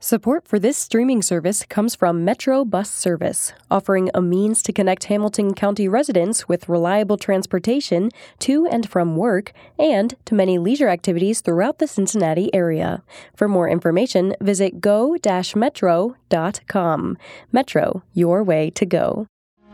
Support for this streaming service comes from Metro Bus Service, offering a means to connect Hamilton County residents with reliable transportation to and from work and to many leisure activities throughout the Cincinnati area. For more information, visit go-metro.com. Metro, your way to go.